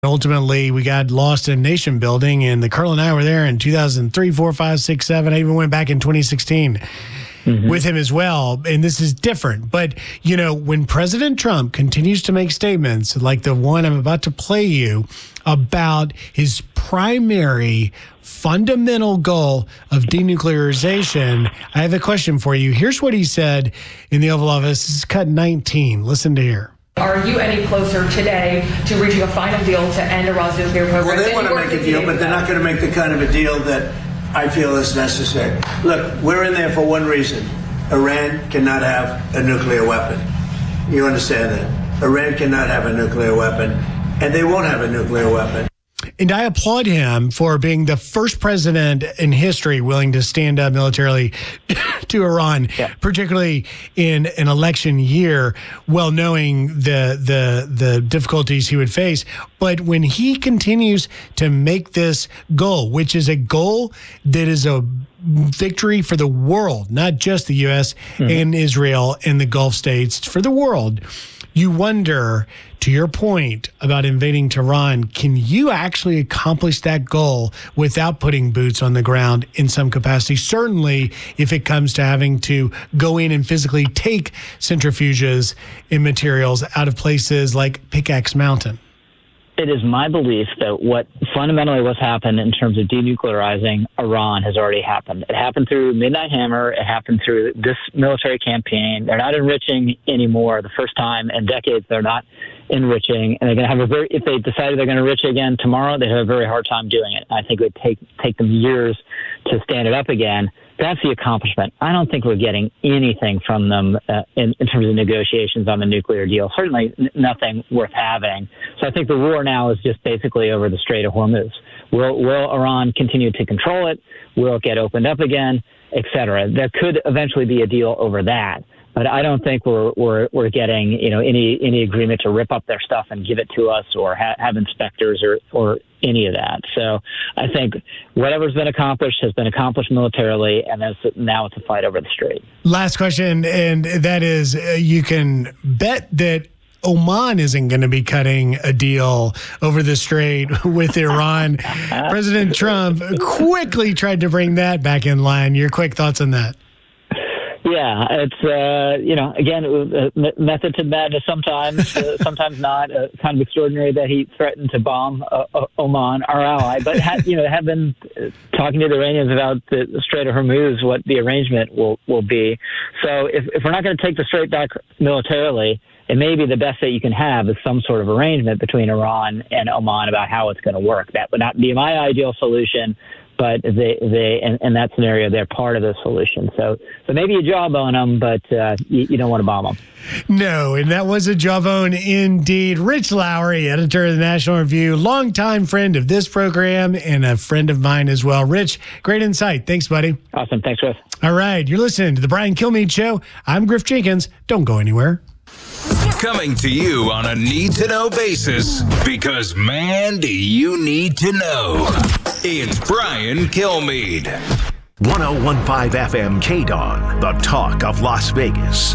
Ultimately, we got lost in nation building, and the Colonel and I were there in 2003, 4, 5, 6, 7. I even went back in 2016 with him as well. And this is different. But, you know, when President Trump continues to make statements like the one I'm about to play you about his primary fundamental goal of denuclearization, I have a question for you. Here's what he said in the Oval Office. This is cut 19. Listen to here. Are you any closer today to reaching a final deal to end Iran's nuclear program? Well, they want to make a deal, but they're not going to make the kind of a deal that I feel is necessary. Look, we're in there for one reason. Iran cannot have a nuclear weapon. You understand that? Iran cannot have a nuclear weapon, and they won't have a nuclear weapon. And I applaud him for being the first president in history willing to stand up militarily to Iran, particularly in an election year, well knowing the difficulties he would face. But when he continues to make this goal, which is a goal that is a victory for the world, not just the U.S. and Israel and the Gulf states, for the world, you wonder, to your point about invading Tehran, can you actually accomplish that goal without putting boots on the ground in some capacity? Certainly, if it comes to having to go in and physically take centrifuges and materials out of places like Pickaxe Mountain. It is my belief that what's happened in terms of denuclearizing Iran has already happened. It happened through Midnight Hammer. It happened through this military campaign. They're not enriching anymore. The first time in decades, they're not enriching. And they're going to have if they decided they're going to enrich again tomorrow, they have a very hard time doing it. I think it would take them years to stand it up again. That's the accomplishment. I don't think we're getting anything from them in terms of negotiations on the nuclear deal. Certainly nothing worth having. So I think the war now is just basically over the Strait of Hormuz. Will Iran continue to control it? Will it get opened up again, et cetera? There could eventually be a deal over that. But I don't think we're getting any agreement to rip up their stuff and give it to us or have inspectors or any of that. So I think whatever's been accomplished has been accomplished militarily, and now it's a fight over the strait. Last question, and that is, you can bet that Oman isn't going to be cutting a deal over the strait with Iran. President Trump quickly tried to bring that back in line. Your quick thoughts on that? Yeah, it's, again, method to madness sometimes, sometimes not. Kind of extraordinary that he threatened to bomb Oman, our ally, but have been talking to the Iranians about the Strait of Hormuz, what the arrangement will be. So if we're not going to take the strait back militarily, it may be the best that you can have is some sort of arrangement between Iran and Oman about how it's going to work. That would not be my ideal solution, but in that scenario, they're part of the solution. So maybe a jawbone them, but you don't want to bomb them. No, and that was a jawbone indeed. Rich Lowry, editor of the National Review, longtime friend of this program and a friend of mine as well. Rich, great insight. Thanks, buddy. Awesome. Thanks, Griff. All right. You're listening to The Brian Kilmeade Show. I'm Griff Jenkins. Don't go anywhere. Coming to you on a need-to-know basis, because, man, do you need to know. It's Brian Kilmeade. 101.5 FM KDON, the talk of Las Vegas.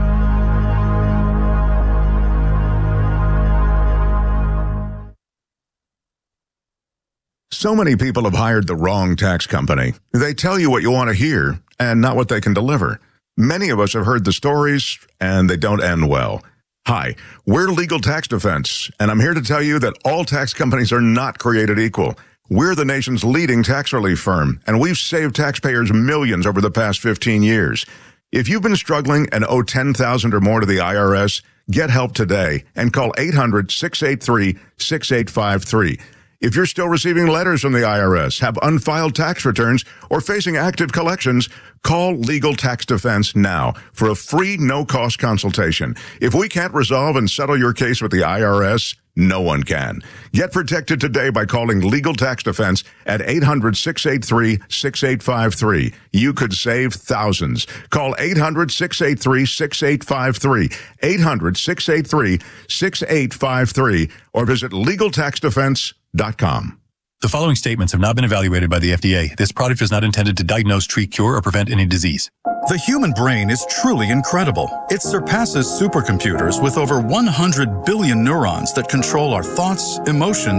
So many people have hired the wrong tax company. They tell you what you want to hear and not what they can deliver. Many of us have heard the stories, and they don't end well. Hi, we're Legal Tax Defense, and I'm here to tell you that all tax companies are not created equal. We're the nation's leading tax relief firm, and we've saved taxpayers millions over the past 15 years. If you've been struggling and owe $10,000 or more to the IRS, get help today and call 800-683-6853. If you're still receiving letters from the IRS, have unfiled tax returns, or facing active collections, call Legal Tax Defense now for a free, no-cost consultation. If we can't resolve and settle your case with the IRS, no one can. Get protected today by calling Legal Tax Defense at 800-683-6853. You could save thousands. Call 800-683-6853, 800-683-6853, or visit LegalTaxDefense.com. The following statements have not been evaluated by the FDA. This product is not intended to diagnose, treat, cure, or prevent any disease. The human brain is truly incredible. It surpasses supercomputers with over 100 billion neurons that control our thoughts, emotions,